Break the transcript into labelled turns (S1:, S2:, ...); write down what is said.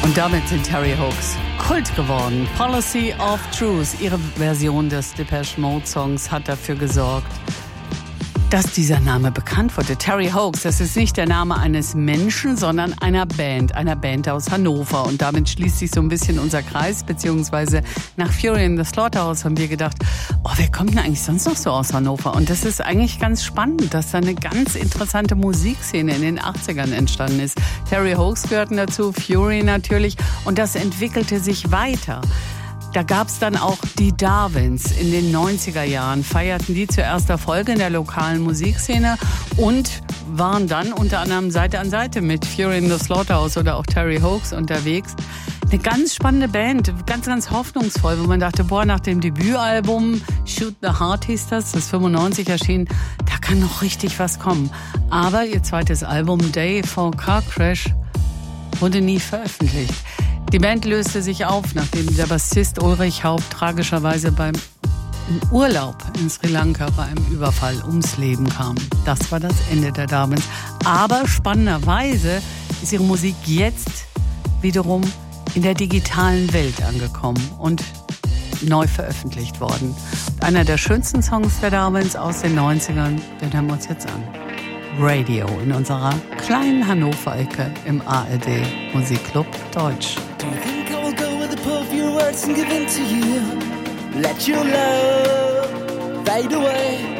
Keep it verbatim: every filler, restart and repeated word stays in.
S1: Und damit sind Terry Hawks Kult geworden. Policy of Truth, ihre Version des Depeche Mode Songs, hat dafür gesorgt, dass dieser Name bekannt wurde. Terry Hawks, das ist nicht der Name eines Menschen, sondern einer Band, einer Band aus Hannover. Und damit schließt sich so ein bisschen unser Kreis, beziehungsweise nach Fury in the Slaughterhouse haben wir gedacht, oh, wer kommt denn eigentlich sonst noch so aus Hannover? Und das ist eigentlich ganz spannend, dass da eine ganz interessante Musikszene in den achtzigern entstanden ist. Terry Hawks gehörten dazu, Fury natürlich, und das entwickelte sich weiter. Da gab's dann auch die Darwins. In den neunziger Jahren feierten die zuerst Erfolge in der lokalen Musikszene und waren dann unter anderem Seite an Seite mit Fury in the Slaughterhouse oder auch Terry Hawks unterwegs. Eine ganz spannende Band, ganz, ganz hoffnungsvoll, wo man dachte, boah, nach dem Debütalbum Shoot the Heart hieß das, das fünfundneunzig erschien, da kann noch richtig was kommen. Aber ihr zweites Album Day for Car Crash wurde nie veröffentlicht. Die Band löste sich auf, nachdem der Bassist Ulrich Haupt tragischerweise beim Urlaub in Sri Lanka bei einem Überfall ums Leben kam. Das war das Ende der Darwins. Aber spannenderweise ist ihre Musik jetzt wiederum in der digitalen Welt angekommen und neu veröffentlicht worden. Einer der schönsten Songs der Darwins aus den neunzigern, den hören wir uns jetzt an. Radio in unserer kleinen Hannover-Ecke im A R D Musikclub Deutsch.
S2: Do you think I will go with the pull of your words and give in to you? Let your love fade away.